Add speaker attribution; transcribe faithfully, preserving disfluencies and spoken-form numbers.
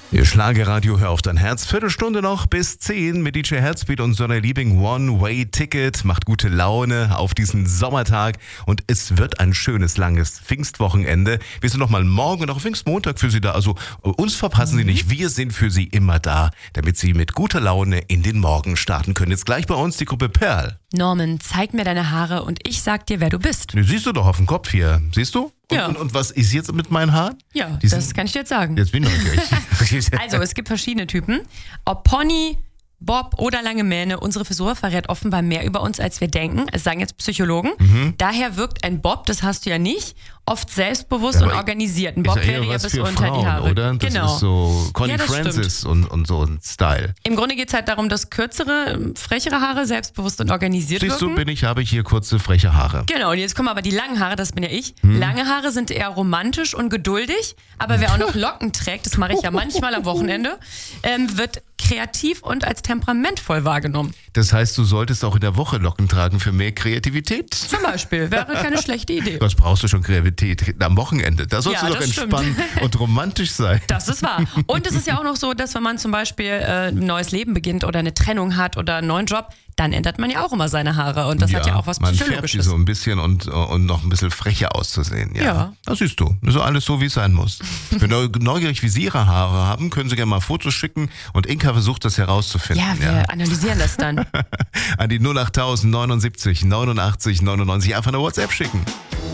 Speaker 1: Ihr Schlagerradio, hör auf dein Herz. Viertelstunde noch bis zehn mit D J Herzbeat und seiner Liebling One-Way-Ticket. Macht gute Laune auf diesen Sommertag und es wird ein schönes, langes Pfingstwochenende. Wir sind nochmal morgen und auch Pfingstmontag für Sie da. Also uns verpassen Sie nicht. Wir sind für Sie immer da, damit Sie mit guter Laune in den Morgen starten können. Jetzt gleich bei uns die Gruppe Perl.
Speaker 2: Norman, zeig mir deine Haare und ich sag dir, wer du bist.
Speaker 1: Die siehst du doch auf dem Kopf hier. Siehst du? Und,
Speaker 2: Ja.
Speaker 1: und, und was ist jetzt mit meinen Haaren?
Speaker 2: Ja,
Speaker 1: Die
Speaker 2: das
Speaker 1: sind-
Speaker 2: kann ich dir jetzt sagen.
Speaker 1: Jetzt bin ich neugierig.
Speaker 2: Also, es gibt verschiedene Typen. Ob Pony, Bob oder lange Mähne, unsere Frisur verrät offenbar mehr über uns, als wir denken. Es sagen jetzt Psychologen.
Speaker 1: Mhm.
Speaker 2: Daher wirkt ein Bob, das hast du ja nicht, oft selbstbewusst
Speaker 1: Aber
Speaker 2: und organisiert. Ein
Speaker 1: Ist
Speaker 2: Bob
Speaker 1: ja eher
Speaker 2: wäre ja
Speaker 1: was
Speaker 2: bis
Speaker 1: für
Speaker 2: unter
Speaker 1: Frauen,
Speaker 2: die Haare.
Speaker 1: oder? Das
Speaker 2: genau.
Speaker 1: ist so Connie
Speaker 2: Ja, das
Speaker 1: Francis und, und so ein Style.
Speaker 2: Im Grunde geht es halt darum, dass kürzere, frechere Haare selbstbewusst und organisiert
Speaker 1: Siehst du,
Speaker 2: wirken.
Speaker 1: bin ich, habe ich hier kurze, freche Haare.
Speaker 2: Genau, und jetzt kommen aber die langen Haare, das bin ja ich.
Speaker 1: Hm.
Speaker 2: Lange Haare sind eher romantisch und geduldig, aber wer auch noch Locken trägt, das mache ich ja manchmal am Wochenende, ähm, wird kreativ und als temperamentvoll wahrgenommen.
Speaker 1: Das heißt, du solltest auch in der Woche Locken tragen für mehr Kreativität?
Speaker 2: Zum Beispiel, wäre keine schlechte Idee.
Speaker 1: Was brauchst du schon Kreativität am Wochenende? Da sollst
Speaker 2: Ja,
Speaker 1: du doch
Speaker 2: das stimmt.
Speaker 1: entspannen und romantisch sein.
Speaker 2: Das ist wahr. Und es ist ja auch noch so, dass wenn man zum Beispiel äh, ein neues Leben beginnt oder eine Trennung hat oder einen neuen Job, dann ändert man ja auch immer seine Haare. Und das hat ja auch was
Speaker 1: man färbt sie
Speaker 2: Psychologisches.
Speaker 1: so ein bisschen und, und noch ein bisschen frecher auszusehen. Ja.
Speaker 2: Ja.
Speaker 1: Das siehst du. Das ist alles so, wie es sein muss. Wenn du neugierig, wie Sie Ihre Haare haben, können Sie gerne mal Fotos schicken und Inka versucht, das herauszufinden.
Speaker 2: Ja, wir analysieren das dann.
Speaker 1: An die null acht neunundsiebzig neunundachtzig neunundneunzig einfach eine WhatsApp schicken.